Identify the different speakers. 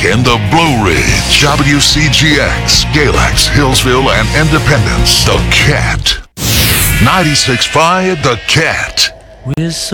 Speaker 1: in the Blue Ridge, WCGX, Galax, Hillsville, and Independence. The Cat. 96.5 The Cat.
Speaker 2: We're so